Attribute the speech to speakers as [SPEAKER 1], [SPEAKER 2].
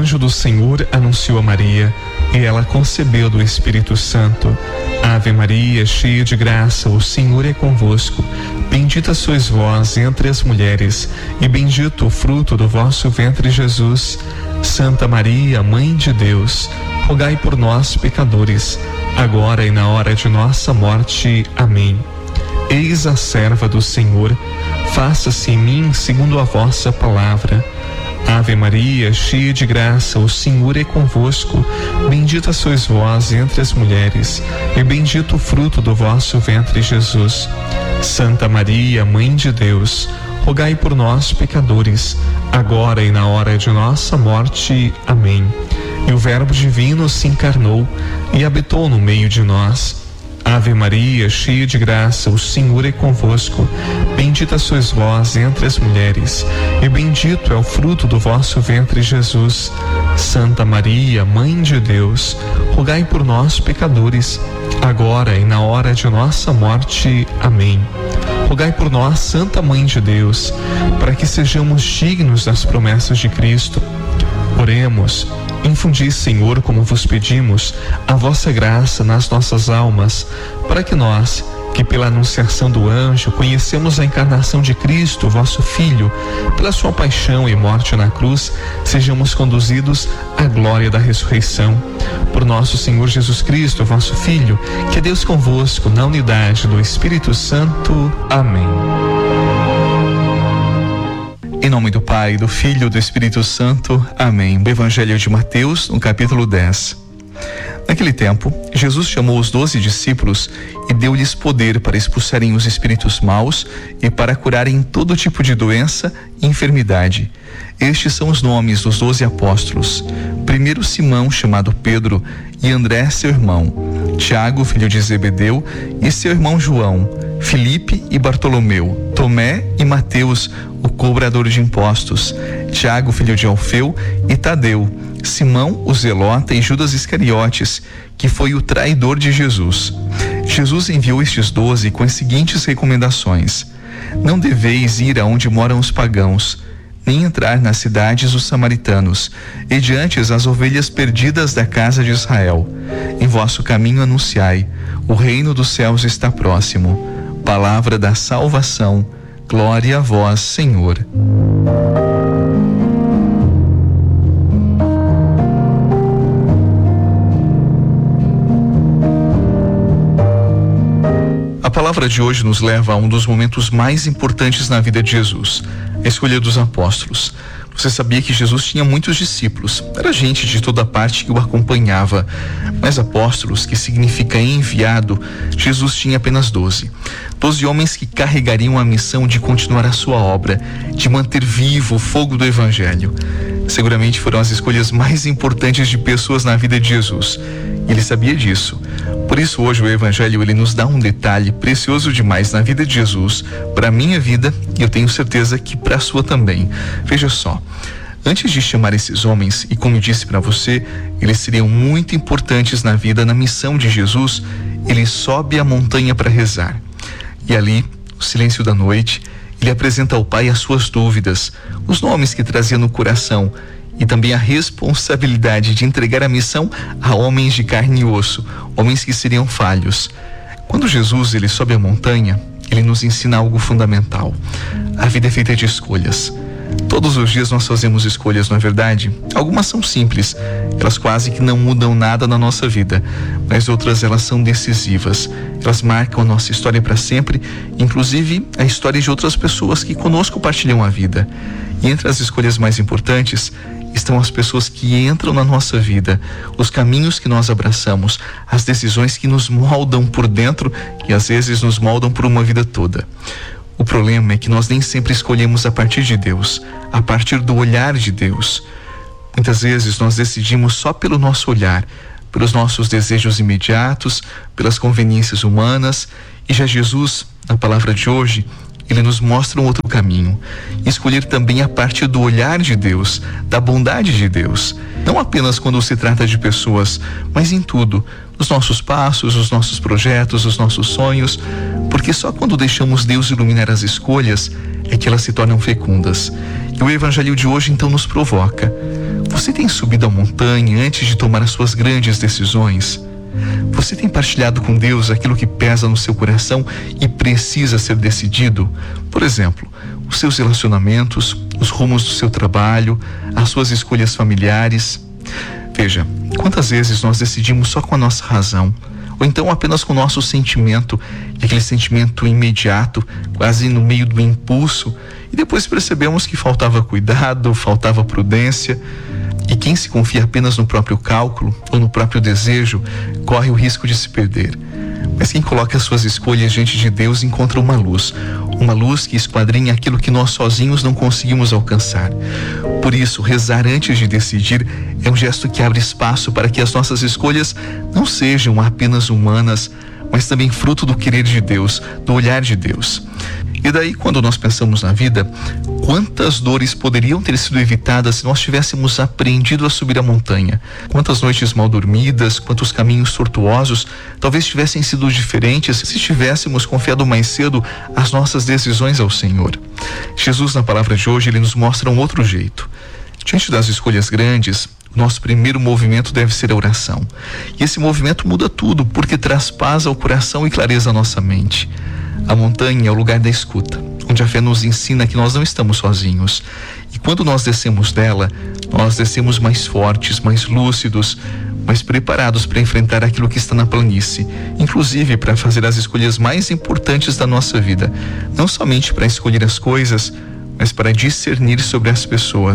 [SPEAKER 1] anjo do Senhor anunciou a Maria, e ela concebeu do Espírito Santo. Ave Maria, cheia de graça, o Senhor é convosco. Bendita sois vós entre as mulheres, e bendito o fruto do vosso ventre, Jesus. Santa Maria, Mãe de Deus, rogai por nós, pecadores, agora e na hora de nossa morte. Amém. Eis a serva do Senhor, faça-se em mim segundo a vossa palavra. Ave Maria, cheia de graça, o Senhor é convosco. Bendita sois vós entre as mulheres, e bendito o fruto do vosso ventre, Jesus. Santa Maria, Mãe de Deus, rogai por nós, pecadores, agora e na hora de nossa morte. Amém. E o Verbo divino se encarnou e habitou no meio de nós. Ave Maria, cheia de graça, o Senhor é convosco. Bendita sois vós entre as mulheres, e bendito é o fruto do vosso ventre, Jesus. Santa Maria, Mãe de Deus, rogai por nós, pecadores, agora e na hora de nossa morte. Amém. Rogai por nós, Santa Mãe de Deus, para que sejamos dignos das promessas de Cristo. Oremos. Infundi, Senhor, como vos pedimos, a vossa graça nas nossas almas, para que nós, que pela anunciação do anjo conhecemos a encarnação de Cristo, vosso Filho, pela sua paixão e morte na cruz, sejamos conduzidos à glória da ressurreição. Por nosso Senhor Jesus Cristo, vosso Filho, que é Deus convosco, na unidade do Espírito Santo. Amém. Em nome do Pai, do Filho e do Espírito Santo. Amém. Do Evangelho de Mateus, no capítulo 10. Naquele tempo, Jesus chamou os 12 discípulos e deu-lhes poder para expulsarem os espíritos maus e para curarem todo tipo de doença e enfermidade. Estes são os nomes dos 12 apóstolos. Primeiro Simão, chamado Pedro, e André, seu irmão. Tiago, filho de Zebedeu, e seu irmão João. Filipe e Bartolomeu. Tomé e Mateus, o cobrador de impostos. Tiago, filho de Alfeu, e Tadeu. Simão, o zelota, e Judas Iscariotes, que foi o traidor de Jesus. Jesus enviou estes 12 com as seguintes recomendações: não deveis ir aonde moram os pagãos, nem entrar nas cidades os samaritanos, e diante as ovelhas perdidas da casa de Israel. Em vosso caminho anunciai: o reino dos céus está próximo. Palavra da salvação. Glória a vós, Senhor. A palavra de hoje nos leva a um dos momentos mais importantes na vida de Jesus, a escolha dos apóstolos. Você sabia que Jesus tinha muitos discípulos, era gente de toda parte que o acompanhava, mas apóstolos, que significa enviado, Jesus tinha apenas 12. 12 homens que carregariam a missão de continuar a sua obra, de manter vivo o fogo do Evangelho. Seguramente foram as escolhas mais importantes de pessoas na vida de Jesus. Ele sabia disso. Por isso hoje o Evangelho ele nos dá um detalhe precioso demais na vida de Jesus, para a minha vida, e eu tenho certeza que para a sua também. Veja só, antes de chamar esses homens, e como eu disse para você, eles seriam muito importantes na vida, na missão de Jesus, ele sobe a montanha para rezar. E ali, no silêncio da noite, ele apresenta ao Pai as suas dúvidas, os nomes que trazia no coração, e também a responsabilidade de entregar a missão a homens de carne e osso, homens que seriam falhos. Quando Jesus ele sobe a montanha, ele nos ensina algo fundamental. A vida é feita de escolhas. Todos os dias nós fazemos escolhas, não é verdade? Algumas são simples, elas quase que não mudam nada na nossa vida, mas outras elas são decisivas. Elas marcam a nossa história para sempre, inclusive a história de outras pessoas que conosco partilham a vida. E entre as escolhas mais importantes estão as pessoas que entram na nossa vida, os caminhos que nós abraçamos, as decisões que nos moldam por dentro e às vezes nos moldam por uma vida toda. O problema é que nós nem sempre escolhemos a partir de Deus, a partir do olhar de Deus. Muitas vezes nós decidimos só pelo nosso olhar, pelos nossos desejos imediatos, pelas conveniências humanas, e já Jesus, na palavra de hoje, ele nos mostra um outro caminho. Escolher também a partir do olhar de Deus, da bondade de Deus. Não apenas quando se trata de pessoas, mas em tudo. Nos nossos passos, os nossos projetos, os nossos sonhos. Porque só quando deixamos Deus iluminar as escolhas é que elas se tornam fecundas. E o Evangelho de hoje então nos provoca. Você tem subido a montanha antes de tomar as suas grandes decisões? Você tem partilhado com Deus aquilo que pesa no seu coração e precisa ser decidido? Por exemplo, os seus relacionamentos, os rumos do seu trabalho, as suas escolhas familiares. Veja, quantas vezes nós decidimos só com a nossa razão, ou então apenas com o nosso sentimento, e aquele sentimento imediato, quase no meio do impulso, e depois percebemos que faltava cuidado, faltava prudência. E quem se confia apenas no próprio cálculo ou no próprio desejo, corre o risco de se perder. Mas quem coloca as suas escolhas diante de Deus encontra uma luz que esquadrinha aquilo que nós sozinhos não conseguimos alcançar. Por isso, rezar antes de decidir é um gesto que abre espaço para que as nossas escolhas não sejam apenas humanas, mas também fruto do querer de Deus, do olhar de Deus. E daí, quando nós pensamos na vida, quantas dores poderiam ter sido evitadas se nós tivéssemos aprendido a subir a montanha? Quantas noites mal dormidas, quantos caminhos tortuosos talvez tivessem sido diferentes se tivéssemos confiado mais cedo as nossas decisões ao Senhor. Jesus, na palavra de hoje, ele nos mostra um outro jeito. Diante das escolhas grandes, nosso primeiro movimento deve ser a oração. E esse movimento muda tudo, porque traz paz ao coração e clareza à nossa mente. A montanha é o lugar da escuta, onde a fé nos ensina que nós não estamos sozinhos. E quando nós descemos dela, nós descemos mais fortes, mais lúcidos, mais preparados para enfrentar aquilo que está na planície, inclusive para fazer as escolhas mais importantes da nossa vida, não somente para escolher as coisas, mas para discernir sobre as pessoas.